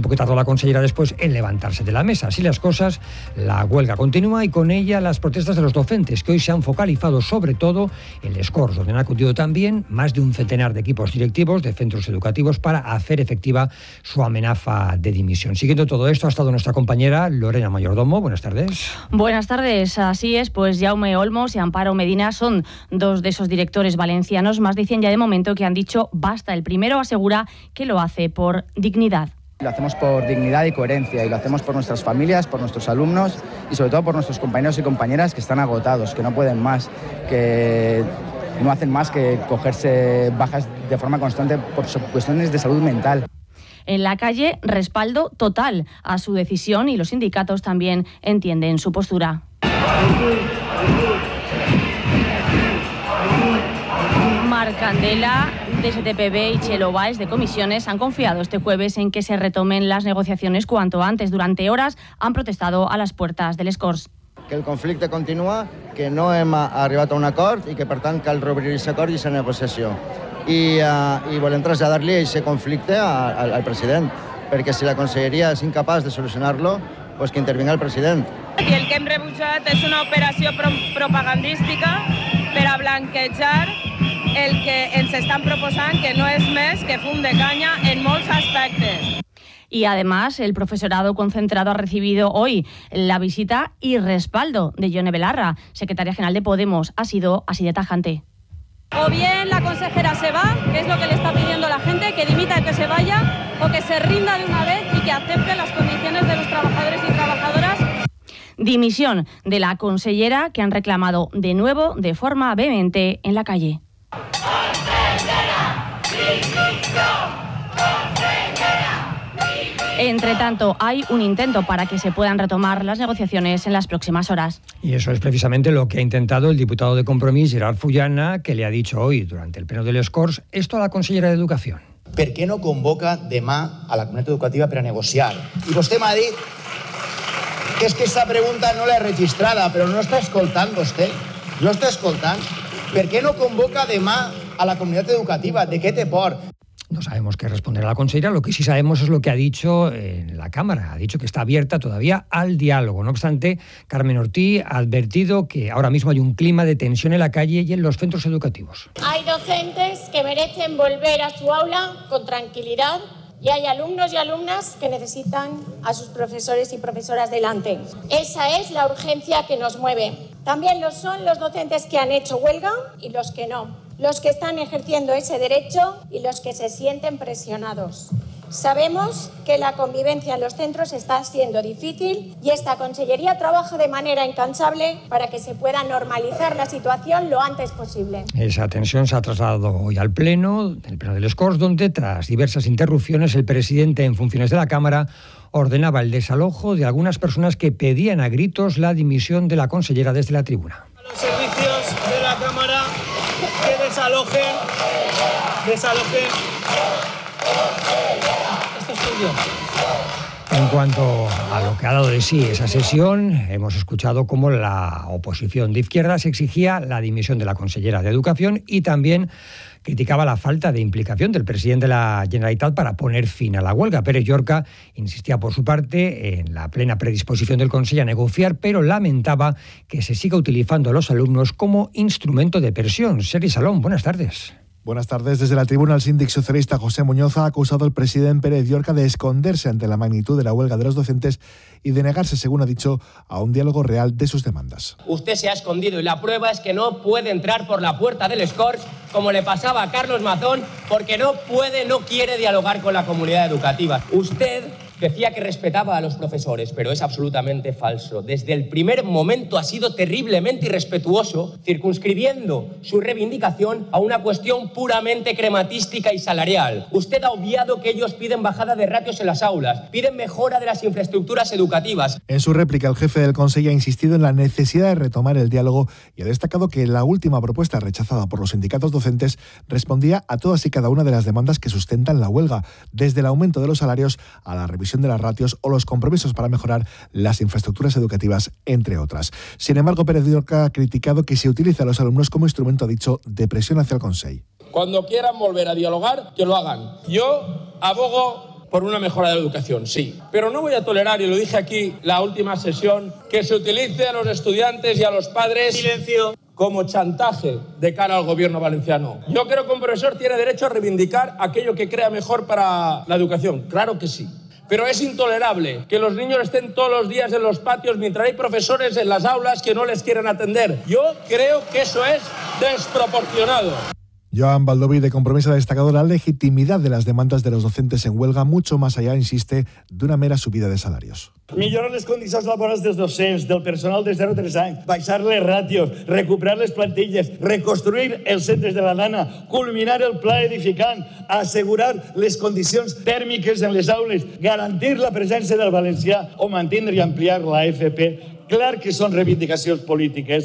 tiempo que tardó la consellera después en levantarse de la mesa. Así las cosas, la huelga continúa y con ella las protestas de los docentes, que hoy se han focalizado sobre todo en el SCORS, donde han acudido también más de un centenar de equipos directivos de centros educativos para hacer efectiva su amenaza de dimisión. Siguiendo todo esto ha estado nuestra compañera Lorena Mayordomo. Buenas tardes. Buenas tardes, así es, pues Jaume Olmos y Amparo Medina son dos de esos directores valencianos. Más dicen ya de momento que han dicho basta. El primero asegura que lo hace por dignidad. Lo hacemos por dignidad y coherencia y lo hacemos por nuestras familias, por nuestros alumnos y sobre todo por nuestros compañeros y compañeras que están agotados, que no pueden más, que no hacen más que cogerse bajas de forma constante por cuestiones de salud mental. En la calle, respaldo total a su decisión y los sindicatos también entienden su postura. Marc Candela, de STPB, y Chelo Báez, de Comisiones, han confiado este jueves en que se retomen las negociaciones cuanto antes. Durante horas han protestado a las puertas del SCORS. Que el conflicte continua, que no hem arribat a un acord i que, per tant, cal reobrir aquest acord i aquesta negociació. I volem traslladar-li aquest conflicte al president, perquè si la conselleria és incapaç de solucionar-lo, pues que intervinga el president. I el que hem rebutjat és una operació propagandística per a blanquejar el que ens estan proposant, que no és més que fum de canya en molts aspectes. Y además, el profesorado concentrado ha recibido hoy la visita y respaldo de Yone Belarra, secretaria general de Podemos. Ha sido así de tajante. O bien la consejera se va, que es lo que le está pidiendo la gente, que dimita y que se vaya, o que se rinda de una vez y que acepte las condiciones de los trabajadores y trabajadoras. Dimisión de la consellera, que han reclamado de nuevo de forma vehemente en la calle. Entre tanto, hay un intento para que se puedan retomar las negociaciones en las próximas horas. Y eso es precisamente lo que ha intentado el diputado de Compromís, Gerard Fullana, que le ha dicho hoy, durante el pleno del SCORS, esto a la consellera d'Educació. Per què no convoca demà a la comunitat educativa per a negociar? I vostè m'ha dit que és que aquesta pregunta no l'he registrada, però no està escoltant vostè. No està escoltant. Per què no convoca demà a la comunitat educativa? De què té por? No sabemos qué responder a la consellera. Lo que sí sabemos es lo que ha dicho en la Cámara. Ha dicho que está abierta todavía al diálogo. No obstante, Carmen Ortí ha advertido que ahora mismo hay un clima de tensión en la calle y en los centros educativos. Hay docentes que merecen volver a su aula con tranquilidad y hay alumnos y alumnas que necesitan a sus profesores y profesoras delante. Esa es la urgencia que nos mueve. También lo son los docentes que han hecho huelga y los que no. Los que están ejerciendo ese derecho y los que se sienten presionados. Sabemos que la convivencia en los centros está siendo difícil y esta consellería trabaja de manera incansable para que se pueda normalizar la situación lo antes posible. Esa tensión se ha trasladado hoy al Pleno, el Pleno del SCORS, donde tras diversas interrupciones el presidente en funciones de la Cámara ordenaba el desalojo de algunas personas que pedían a gritos la dimisión de la consellera desde la tribuna. Los servicios de la Cámara que desalojen. Esto es tuyo. En cuanto a lo que ha dado de sí esa sesión, hemos escuchado cómo la oposición de izquierdas exigía la dimisión de la consellera de Educación y también criticaba la falta de implicación del presidente de la Generalitat para poner fin a la huelga. Pérez Llorca insistía por su parte en la plena predisposición del Consell a negociar, pero lamentaba que se siga utilizando a los alumnos como instrumento de presión. Sergi Salón, buenas tardes. Buenas tardes. Desde la tribuna, el síndic socialista José Muñoz ha acusado al presidente Pérez Llorca de esconderse ante la magnitud de la huelga de los docentes y de negarse, según ha dicho, a un diálogo real de sus demandas. Usted se ha escondido y la prueba es que no puede entrar por la puerta del SCORS, como le pasaba a Carlos Mazón, porque no quiere dialogar con la comunidad educativa. Usted decía que respetaba a los profesores, pero es absolutamente falso. Desde el primer momento ha sido terriblemente irrespetuoso, circunscribiendo su reivindicación a una cuestión puramente crematística y salarial. Usted ha obviado que ellos piden bajada de ratios en las aulas, piden mejora de las infraestructuras educativas. En su réplica, el jefe del Consell ha insistido en la necesidad de retomar el diálogo y ha destacado que la última propuesta rechazada por los sindicatos docentes respondía a todas y cada una de las demandas que sustentan la huelga, desde el aumento de los salarios a la revisión de las ratios o los compromisos para mejorar las infraestructuras educativas, entre otras. Sin embargo, Pérez Llorca ha criticado que se utilice a los alumnos como instrumento, ha dicho, de presión hacia el Consell. Cuando quieran volver a dialogar, que lo hagan. Yo abogo por una mejora de la educación, sí. Pero no voy a tolerar, y lo dije aquí la última sesión, que se utilice a los estudiantes y a los padres Silencio. como chantaje de cara al gobierno valenciano. Yo creo que un profesor tiene derecho a reivindicar aquello que crea mejor para la educación. Claro que sí. Pero es intolerable que los niños estén todos los días en los patios mientras hay profesores en las aulas que no les quieren atender. Yo creo que eso es desproporcionado. Joan Baldoví, de Compromís, ha destacado la legitimidad de las demandas de los docentes en huelga, mucho más allá, insiste, de una mera subida de salarios. Millorar les condicions laborals dels docents, del personal de 0 a 3 anys, baixar les ràtios, recuperar les plantilles, reconstruir els centres de la nana, culminar el pla edificant, assegurar les condicions tèrmiques en les aules, garantir la presència del valencià o mantindre i ampliar la FP. Clar que són reivindicacions polítiques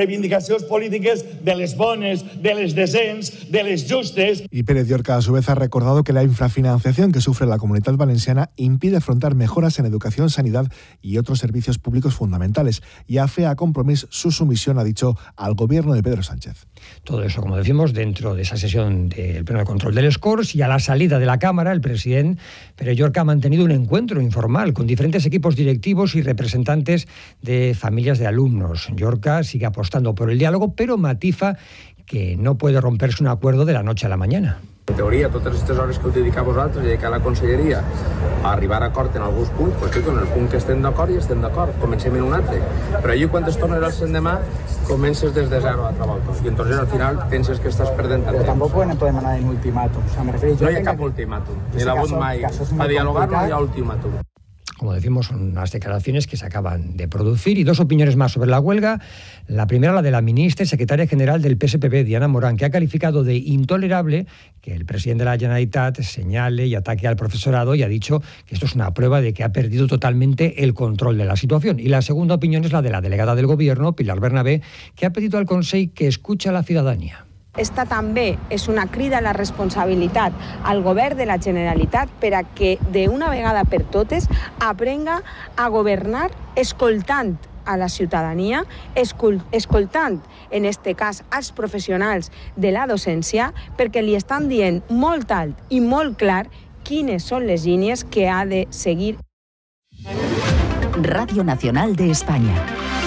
de les bones, de les decents, de les justes. Y Pérez Llorca, a su vez, ha recordado que la infrafinanciación que sufre la Comunitat Valenciana impide afrontar mejoras en educación, sanidad y otros servicios públicos fundamentales. Y afea a Compromís su sumisión, ha dicho, al gobierno de Pedro Sánchez. Todo eso, como decimos, dentro de esa sesión del Pleno de Control del Scores, y a la salida de la Cámara, el presidente Pérez Llorca ha mantenido un encuentro informal con diferentes equipos directivos y representantes de familias de alumnos. Llorca sigue apostando por el diálogo, pero matiza que no puede romperse un acuerdo de la noche a la mañana. En teoria, totes aquestes hores que heu dedicat vosaltres i dedicat a la conselleria a arribar a acord en alguns punts, doncs en el punt que estem d'acord i estem d'acord, comencem en un altre. Però allí, quan es tornes al l'endemà, comences des de zero a altra volta. I entonces al final penses que estàs perdent el temps. Però tampoc podem anar en ultimàtum. O sea, me refiero, no hi ha cap ultimàtum. Ni l'ha hagut mai. A dialogar no hi ha ultimàtum. Como decimos, son unas declaraciones que se acaban de producir. Y dos opiniones más sobre la huelga. La primera, la de la ministra y secretaria general del PSPB, Diana Morán, que ha calificado de intolerable que el presidente de la Generalitat señale y ataque al profesorado, y ha dicho que esto es una prueba de que ha perdido totalmente el control de la situación. Y la segunda opinión es la de la delegada del Gobierno, Pilar Bernabé, que ha pedido al Consell que escuche a la ciudadanía. Esta també és una crida a la responsabilitat al govern de la Generalitat per a que d'una vegada per totes aprenga a governar escoltant a la ciutadania, escoltant, en este cas, als professionals de la docència, perquè li estan dient molt alt i molt clar quines són les línies que ha de seguir. Radio Nacional de España.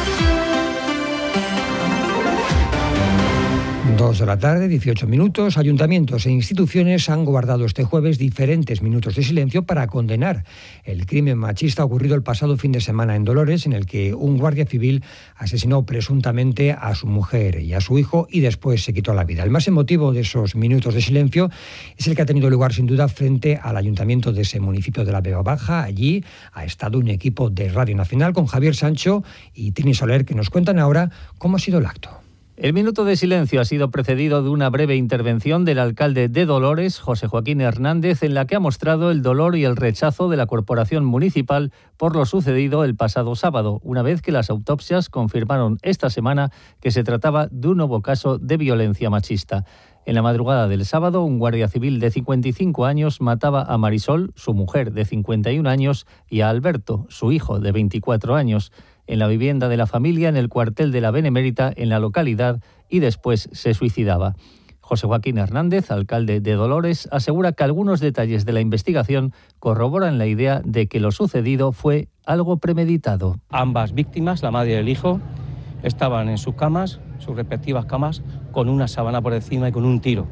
2 de la tarde, 18 minutos. Ayuntamientos e instituciones han guardado este jueves diferentes minutos de silencio para condenar el crimen machista ocurrido el pasado fin de semana en Dolores, en el que un guardia civil asesinó presuntamente a su mujer y a su hijo y después se quitó la vida. El más emotivo de esos minutos de silencio es el que ha tenido lugar sin duda frente al ayuntamiento de ese municipio de la Vega Baja. Allí ha estado un equipo de Radio Nacional con Javier Sancho y Trini Soler, que nos cuentan ahora cómo ha sido el acto. El minuto de silencio ha sido precedido de una breve intervención del alcalde de Dolores, José Joaquín Hernández, en la que ha mostrado el dolor y el rechazo de la corporación municipal por lo sucedido el pasado sábado, una vez que las autopsias confirmaron esta semana que se trataba de un nuevo caso de violencia machista. En la madrugada del sábado, un guardia civil de 55 años mataba a Marisol, su mujer de 51 años, y a Alberto, su hijo de 24 años, en la vivienda de la familia en el cuartel de la Benemérita en la localidad, y después se suicidaba. José Joaquín Hernández, alcalde de Dolores, asegura que algunos detalles de la investigación corroboran la idea de que lo sucedido fue algo premeditado. Ambas víctimas, la madre y el hijo, estaban en sus camas, sus respectivas camas, con una sábana por encima y con un tiro.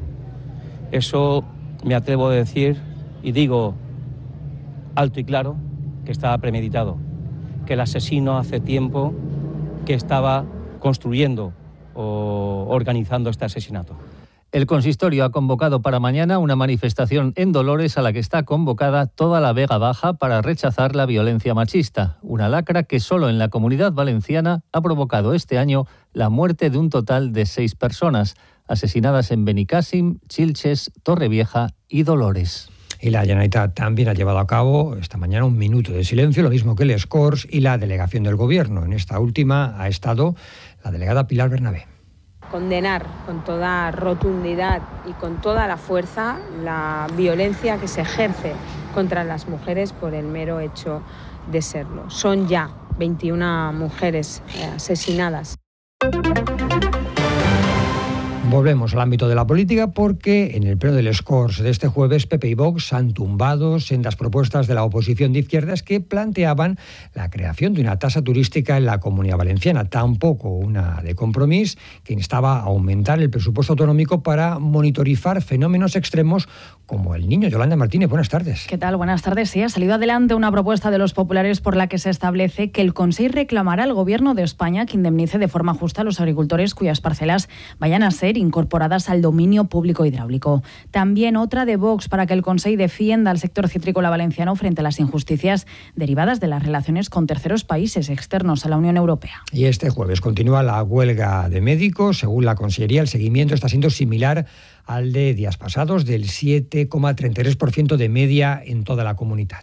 Eso me atrevo a decir, y digo alto y claro, que estaba premeditado, que el asesino hace tiempo que estaba construyendo o organizando este asesinato. El consistorio ha convocado para mañana una manifestación en Dolores a la que está convocada toda la Vega Baja para rechazar la violencia machista, una lacra que solo en la Comunidad Valenciana ha provocado este año la muerte de un total de 6 personas, asesinadas en Benicàssim, Xilxes, Torrevieja y Dolores. Y la Generalitat también ha llevado a cabo esta mañana un minuto de silencio, lo mismo que el Scores y la delegación del Gobierno. En esta última ha estado la delegada Pilar Bernabé. Condenar con toda rotundidad y con toda la fuerza la violencia que se ejerce contra las mujeres por el mero hecho de serlo. Son ya 21 mujeres asesinadas. Volvemos al ámbito de la política porque en el pleno del Corts de este jueves PP y Vox han tumbado sendas propuestas de la oposición de izquierdas que planteaban la creación de una tasa turística en la Comunidad Valenciana, tampoco una de Compromís que instaba a aumentar el presupuesto autonómico para monitorizar fenómenos extremos como el Niño. Yolanda Martínez, buenas tardes. ¿Qué tal? Buenas tardes. Sí, ha salido adelante una propuesta de los populares por la que se establece que el Consell reclamará al Gobierno de España que indemnice de forma justa a los agricultores cuyas parcelas vayan a ser incorporadas al dominio público hidráulico. También otra de Vox para que el Consell defienda al sector citrícola valenciano frente a las injusticias derivadas de las relaciones con terceros países externos a la Unión Europea. Y este jueves continúa la huelga de médicos. Según la Consellería, el seguimiento está siendo similar al de días pasados, del 7,33% de media en toda la comunidad.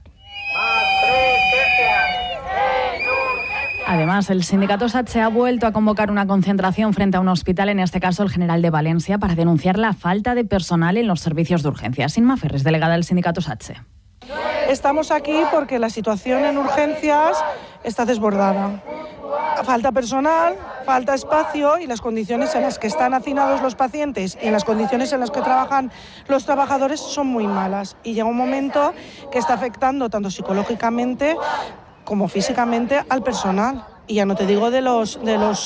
Además, el sindicato SATSE ha vuelto a convocar una concentración frente a un hospital, en este caso el General de Valencia, para denunciar la falta de personal en los servicios de urgencias. Inma Ferres, delegada del sindicato SATSE. Estamos aquí porque la situación en urgencias está desbordada. Falta personal, falta espacio y las condiciones en las que están hacinados los pacientes y en las condiciones en las que trabajan los trabajadores son muy malas. Y llega un momento que está afectando tanto psicológicamente como físicamente al personal. Y ya no te digo de los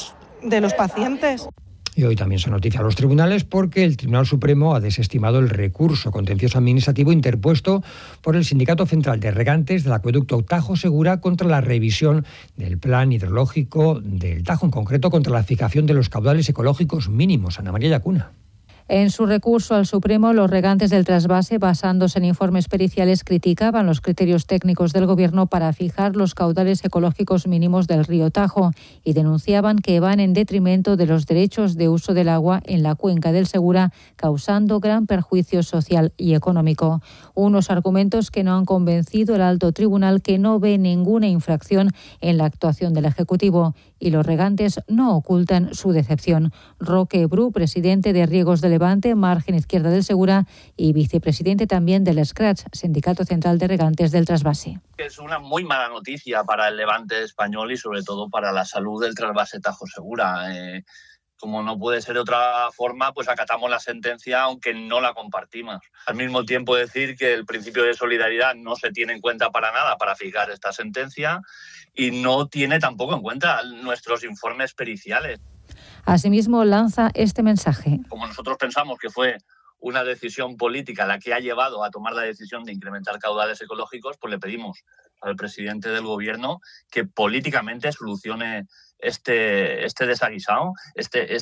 pacientes. Y hoy también se noticia a los tribunales porque el Tribunal Supremo ha desestimado el recurso contencioso administrativo interpuesto por el Sindicato Central de Regantes del Acueducto Tajo Segura contra la revisión del plan hidrológico del Tajo, en concreto contra la fijación de los caudales ecológicos mínimos. Ana María Llacuna. En su recurso al Supremo, los regantes del trasvase, basándose en informes periciales, criticaban los criterios técnicos del Gobierno para fijar los caudales ecológicos mínimos del río Tajo y denunciaban que van en detrimento de los derechos de uso del agua en la cuenca del Segura, causando gran perjuicio social y económico. Unos argumentos que no han convencido al alto tribunal, que no ve ninguna infracción en la actuación del Ejecutivo, y los regantes no ocultan su decepción. Roque Bru, presidente de Riegos de Levante, margen izquierda del Segura, y vicepresidente también del Scratch, Sindicato Central de Regantes del Trasvase. Es una muy mala noticia para el Levante español y sobre todo para la salud del trasvase Tajo Segura. Como no puede ser de otra forma, pues acatamos la sentencia aunque no la compartimos. Al mismo tiempo decir que el principio de solidaridad no se tiene en cuenta para nada para fijar esta sentencia y no tiene tampoco en cuenta nuestros informes periciales. Asimismo, lanza este mensaje. Como nosotros pensamos que fue una decisión política la que ha llevado a tomar la decisión de incrementar caudales ecológicos, pues le pedimos al presidente del Gobierno que políticamente solucione este desaguisado, este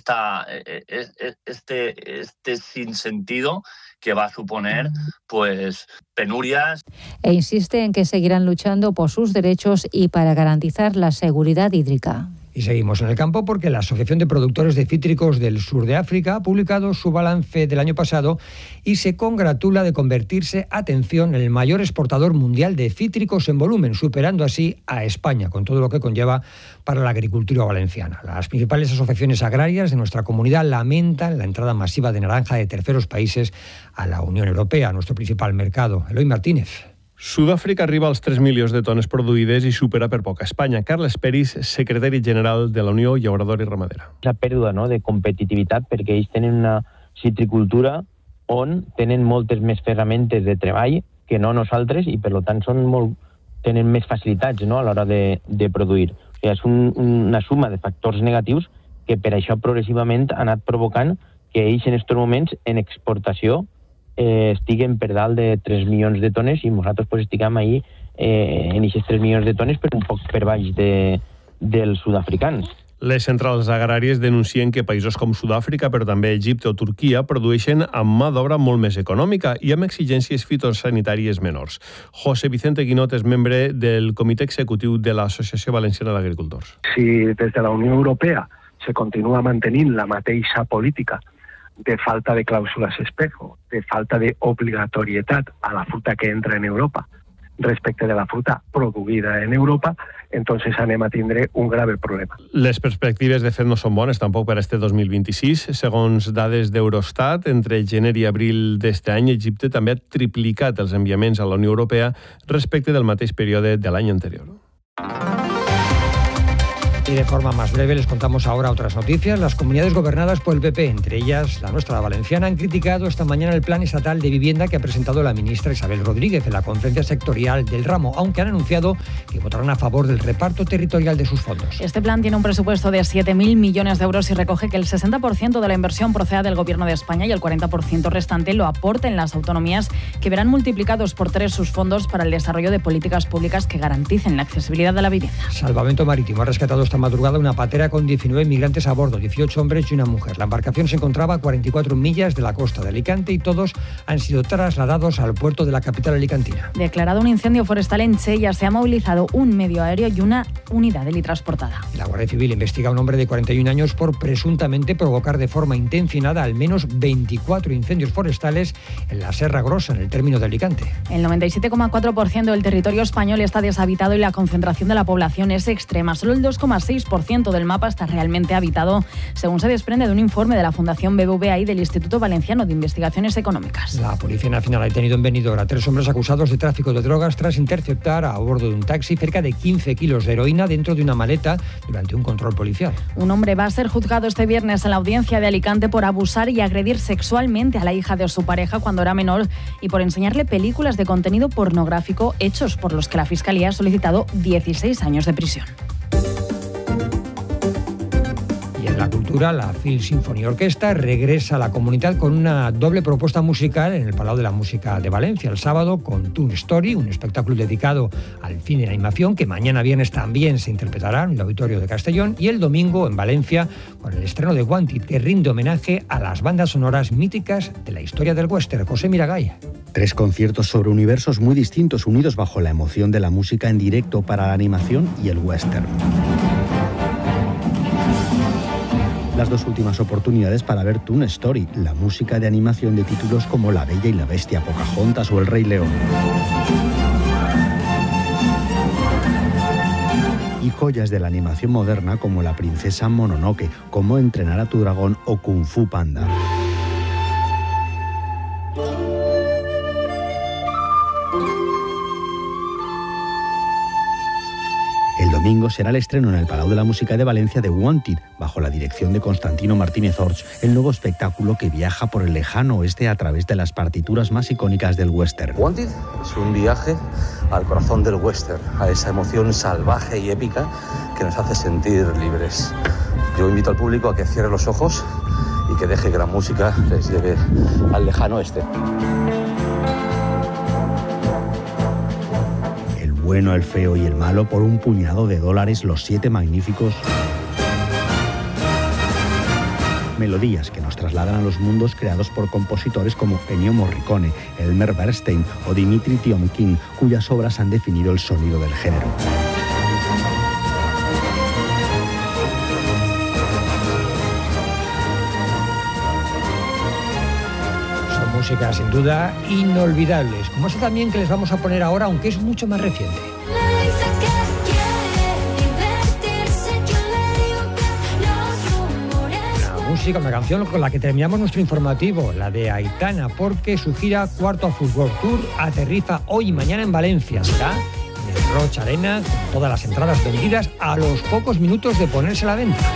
sinsentido que va a suponer pues penurias. E insiste en que seguirán luchando por sus derechos y para garantizar la seguridad hídrica. Y seguimos en el campo porque la Asociación de Productores de Cítricos del Sur de África ha publicado su balance del año pasado y se congratula de convertirse, atención, en el mayor exportador mundial de cítricos en volumen, superando así a España, con todo lo que conlleva para la agricultura valenciana. Las principales asociaciones agrarias de nuestra comunidad lamentan la entrada masiva de naranja de terceros países a la Unión Europea, nuestro principal mercado. Eloi Martínez. Sud-àfrica arriba als 3 milions de tones produïdes i supera per poc a Espanya. Carles Peris, secretari general de la Unió Llauradora i Ramadera. La pèrdua de competitivitat perquè ells tenen una citricultura on tenen moltes més ferramentes de treball que no nosaltres i per tant tenen més facilitats a l'hora de produir. O sigui, és una suma de factors negatius que per això progressivament ha anat provocant que ells en aquests moments en exportació estiguen per dalt de 3 milions de tones i nosaltres estiguem ahir en aquests 3 milions de tones per un poc per baix dels sud-africans. Les centrals agràries denuncien que països com Sud-àfrica, però també Egipte o Turquia, produeixen amb mà d'obra molt més econòmica i amb exigències fitosanitàries menors. José Vicente Guinot és membre del Comitè Executiu de l'Associació Valenciana d'Agricultors. Si des de la Unió Europea se continua mantenint la mateixa política de falta de clàusules espejo, de falta d'obligatorietat a la fruta que entra en Europa respecte de la fruta produïda en Europa, entonces anem a tindre un grave problema. Les perspectives de fet no són bones tampoc per a este 2026. Segons dades d'Eurostat, entre gener i abril d'este any, Egipte també ha triplicat els enviaments a la Unió Europea respecte del mateix període de l'any anterior. Y de forma más breve les contamos ahora otras noticias. Las comunidades gobernadas por el PP, entre ellas la nuestra, la valenciana, han criticado esta mañana el plan estatal de vivienda que ha presentado la ministra Isabel Rodríguez en la conferencia sectorial del ramo, aunque han anunciado que votarán a favor del reparto territorial de sus fondos. Este plan tiene un presupuesto de 7.000 millones de euros y recoge que el 60% de la inversión proceda del Gobierno de España y el 40% restante lo aporten las autonomías, que verán multiplicados por 3 sus fondos para el desarrollo de políticas públicas que garanticen la accesibilidad de la vivienda. Salvamento Marítimo ha rescatado esta madrugada una patera con 19 migrantes a bordo, 18 hombres y una mujer. La embarcación se encontraba a 44 millas de la costa de Alicante y todos han sido trasladados al puerto de la capital alicantina. Declarado un incendio forestal en Chella, se ha movilizado un medio aéreo y una unidad helitransportada. La Guardia Civil investiga a un hombre de 41 años por presuntamente provocar de forma intencionada al menos 24 incendios forestales en la Serra Grossa, en el término de Alicante. El 97,4% del territorio español está deshabitado y la concentración de la población es extrema. Solo el 2,6% del mapa está realmente habitado, según se desprende de un informe de la Fundación BBVA y del Instituto Valenciano de Investigaciones Económicas. La Policía Nacional ha detenido en Benidorm a 3 hombres acusados de tráfico de drogas tras interceptar a bordo de un taxi cerca de 15 kilos de heroína dentro de una maleta durante un control policial. Un hombre va a ser juzgado este viernes en la audiencia de Alicante por abusar y agredir sexualmente a la hija de su pareja cuando era menor y por enseñarle películas de contenido pornográfico, hechos por los que la Fiscalía ha solicitado 16 años de prisión. Y en la cultura, la Phil Symphony Orquesta regresa a la comunidad con una doble propuesta musical en el Palau de la Música de Valencia. El sábado con Toon Story, un espectáculo dedicado al cine de animación que mañana viernes también se interpretará en el Auditorio de Castellón, y el domingo en Valencia con el estreno de Wanted, que rinde homenaje a las bandas sonoras míticas de la historia del western. José Miragay. 3 conciertos sobre universos muy distintos unidos bajo la emoción de la música en directo para la animación y el western. Las 2 últimas oportunidades para ver Toon Story, la música de animación de títulos como La Bella y la Bestia, Pocahontas o El Rey León. Y joyas de la animación moderna como La Princesa Mononoke, Cómo entrenar a tu dragón o Kung Fu Panda. El domingo será el estreno en el Palau de la Música de Valencia de Wanted, bajo la dirección de Constantino Martínez Orts, el nuevo espectáculo que viaja por el lejano oeste a través de las partituras más icónicas del western. Wanted es un viaje al corazón del western, a esa emoción salvaje y épica que nos hace sentir libres. Yo invito al público a que cierre los ojos y que deje que la música les lleve al lejano oeste. Bueno, el feo y el malo por un puñado de dólares, Los 7 magníficos. Melodías que nos trasladan a los mundos creados por compositores como Ennio Morricone, Elmer Bernstein o Dimitri Tiomkin, cuyas obras han definido el sonido del género. Música sin duda inolvidables, como esta también que les vamos a poner ahora, aunque es mucho más reciente. Una canción con la que terminamos nuestro informativo, la de Aitana, porque su gira Cuarto Fútbol Tour aterriza hoy y mañana en Valencia. Será en el Roig Arena, con todas las entradas vendidas a los pocos minutos de ponerse a la venta.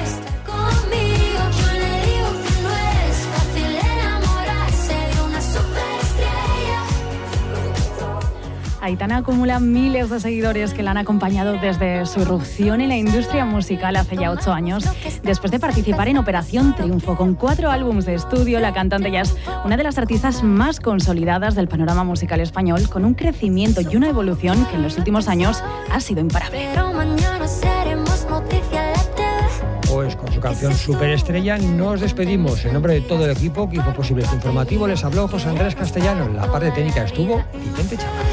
Aitana acumula miles de seguidores que la han acompañado desde su irrupción en la industria musical hace ya 8 años. Después de participar en Operación Triunfo con 4 álbumes de estudio, la cantante ya es una de las artistas más consolidadas del panorama musical español, con un crecimiento y una evolución que en los últimos años ha sido imparable. Pues con su canción Superestrella nos despedimos. En nombre de todo el equipo que hizo posible este informativo, les habló José Andrés Castellano. En la parte técnica estuvo Vicente Chávez.